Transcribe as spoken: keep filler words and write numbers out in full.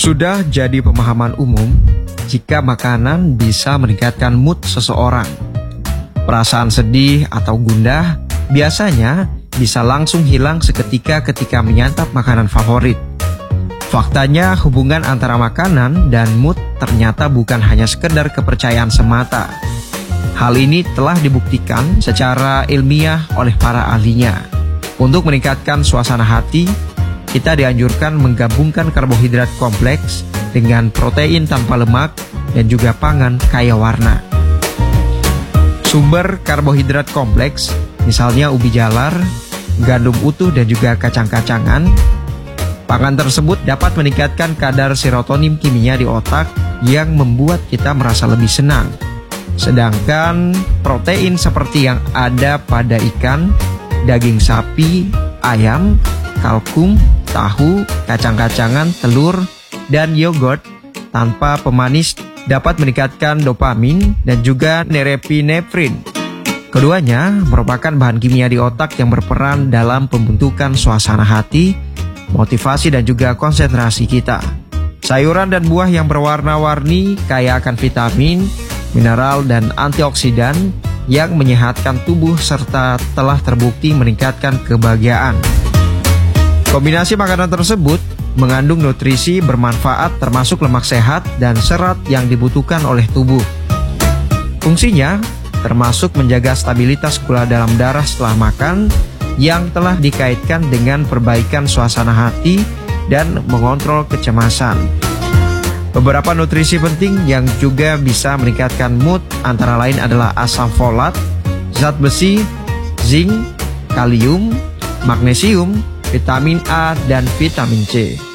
Sudah jadi pemahaman umum jika makanan bisa meningkatkan mood seseorang. Perasaan sedih atau gundah biasanya bisa langsung hilang seketika ketika menyantap makanan favorit. Faktanya, hubungan antara makanan dan mood ternyata bukan hanya sekedar kepercayaan semata. Hal ini telah dibuktikan secara ilmiah oleh para ahlinya. Untuk meningkatkan suasana hati, kita dianjurkan menggabungkan karbohidrat kompleks dengan protein tanpa lemak dan juga pangan kaya warna. Sumber karbohidrat kompleks, misalnya ubi jalar, gandum utuh dan juga kacang-kacangan. Pangan tersebut dapat meningkatkan kadar serotonin kimia di otak yang membuat kita merasa lebih senang. Sedangkan protein seperti yang ada pada ikan, daging sapi, ayam, kalkun, tahu, kacang-kacangan, telur, dan yogurt tanpa pemanis dapat meningkatkan dopamin dan juga norepinefrin. Keduanya merupakan bahan kimia di otak yang berperan dalam pembentukan suasana hati, motivasi dan juga konsentrasi kita. Sayuran dan buah yang berwarna-warni kaya akan vitamin, mineral dan antioksidan yang menyehatkan tubuh serta telah terbukti meningkatkan kebahagiaan. Kombinasi makanan tersebut mengandung nutrisi bermanfaat termasuk lemak sehat dan serat yang dibutuhkan oleh tubuh. Fungsinya termasuk menjaga stabilitas gula dalam darah setelah makan yang telah dikaitkan dengan perbaikan suasana hati dan mengontrol kecemasan. Beberapa nutrisi penting yang juga bisa meningkatkan mood antara lain adalah asam folat, zat besi, zinc, kalium, magnesium, vitamin A, dan vitamin C.